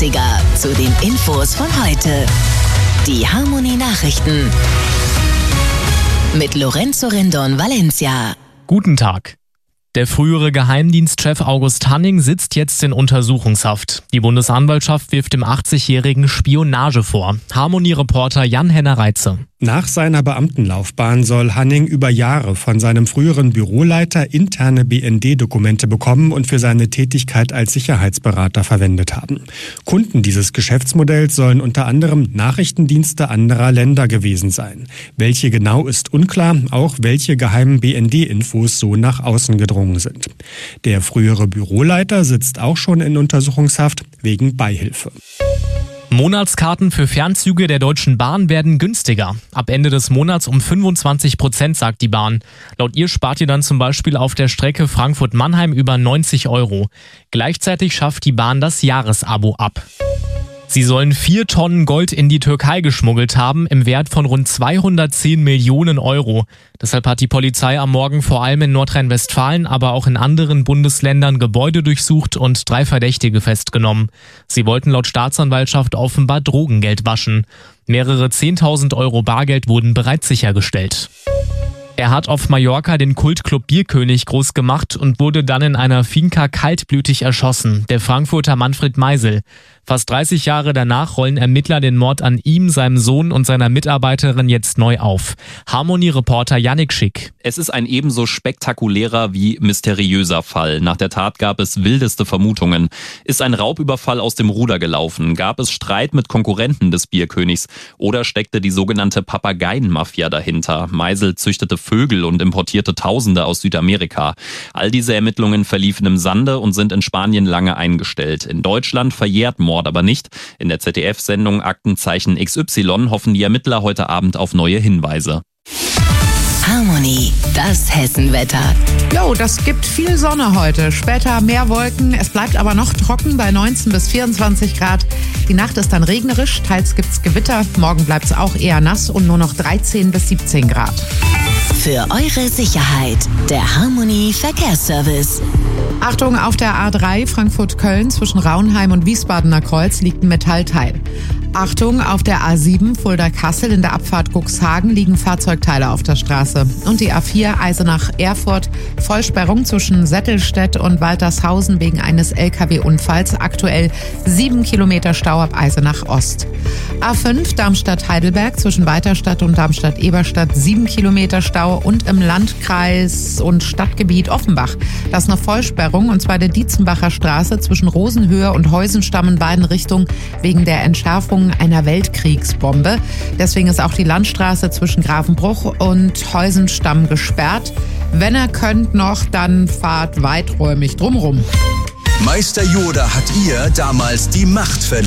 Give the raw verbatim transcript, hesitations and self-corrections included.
neunziger zu den Infos von heute. Die Harmony Nachrichten mit Lorenzo Rendon Valencia. Guten Tag. Der frühere Geheimdienstchef August Hanning sitzt jetzt in Untersuchungshaft. Die Bundesanwaltschaft wirft dem achtzigjährigen Spionage vor. Harmony-Reporter Jan-Henner Reitze. Nach seiner Beamtenlaufbahn soll Hanning über Jahre von seinem früheren Büroleiter interne B N D-Dokumente bekommen und für seine Tätigkeit als Sicherheitsberater verwendet haben. Kunden dieses Geschäftsmodells sollen unter anderem Nachrichtendienste anderer Länder gewesen sein. Welche genau ist unklar, auch welche geheimen B N D-Infos so nach außen gedrungen sind. Der frühere Büroleiter sitzt auch schon in Untersuchungshaft wegen Beihilfe. Monatskarten für Fernzüge der Deutschen Bahn werden günstiger. Ab Ende des Monats um fünfundzwanzig Prozent, sagt die Bahn. Laut ihr spart ihr dann zum Beispiel auf der Strecke Frankfurt-Mannheim über neunzig Euro. Gleichzeitig schafft die Bahn das Jahresabo ab. Sie sollen vier Tonnen Gold in die Türkei geschmuggelt haben, im Wert von rund zweihundertzehn Millionen Euro. Deshalb hat die Polizei am Morgen vor allem in Nordrhein-Westfalen, aber auch in anderen Bundesländern Gebäude durchsucht und drei Verdächtige festgenommen. Sie wollten laut Staatsanwaltschaft offenbar Drogengeld waschen. Mehrere zehntausend Euro Bargeld wurden bereits sichergestellt. Er hat auf Mallorca den Kultclub Bierkönig groß gemacht und wurde dann in einer Finca kaltblütig erschossen, der Frankfurter Manfred Meisel. Fast dreißig Jahre danach rollen Ermittler den Mord an ihm, seinem Sohn und seiner Mitarbeiterin jetzt neu auf. Harmony-Reporter Yannick Schick. Es ist ein ebenso spektakulärer wie mysteriöser Fall. Nach der Tat gab es wildeste Vermutungen. Ist ein Raubüberfall aus dem Ruder gelaufen? Gab es Streit mit Konkurrenten des Bierkönigs? Oder steckte die sogenannte Papageienmafia dahinter? Meisel züchtete Vögel und importierte Tausende aus Südamerika. All diese Ermittlungen verliefen im Sande und sind in Spanien lange eingestellt. In Deutschland verjährt Mord aber nicht. In der Z D F-Sendung Aktenzeichen X Y hoffen die Ermittler heute Abend auf neue Hinweise. Harmony, das Hessenwetter. Jo, das gibt viel Sonne heute. Später mehr Wolken. Es bleibt aber noch trocken bei neunzehn bis vierundzwanzig Grad. Die Nacht ist dann regnerisch. Teils gibt's Gewitter. Morgen bleibt's auch eher nass und nur noch dreizehn bis siebzehn Grad. Für eure Sicherheit, der Harmony Verkehrsservice. Achtung, auf der A drei Frankfurt-Köln zwischen Raunheim und Wiesbadener Kreuz liegt ein Metallteil. Achtung, auf der A sieben Fulda-Kassel in der Abfahrt Cuxhagen liegen Fahrzeugteile auf der Straße. Und die A vier Eisenach-Erfurt, Vollsperrung zwischen Settelstedt und Waltershausen wegen eines L K W-Unfalls. Aktuell sieben Kilometer Stau ab Eisenach-Ost. A fünf Darmstadt-Heidelberg zwischen Weiterstadt und Darmstadt-Eberstadt sieben Kilometer Stau und im Landkreis und Stadtgebiet Offenbach. Das ist eine Vollsperrung und zwar der Dietzenbacher Straße zwischen Rosenhöhe und Heusenstamm in beiden Richtungen wegen der Entschärfung einer Weltkriegsbombe. Deswegen ist auch die Landstraße zwischen Grafenbruch und Heusenstamm gesperrt. Wenn ihr könnt noch, dann fahrt weiträumig drumrum. Meister Yoda hat ihr damals die Macht verliehen.